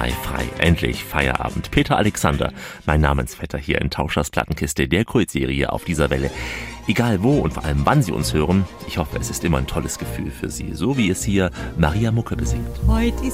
frei, endlich Feierabend. Peter Alexander, mein Namensvetter hier in Tauschers Plattenkiste, der Kultserie auf dieser Welle. Egal wo und vor allem wann Sie uns hören, ich hoffe, es ist immer ein tolles Gefühl für Sie, so wie es hier Maria Mucke besingt. Heute ist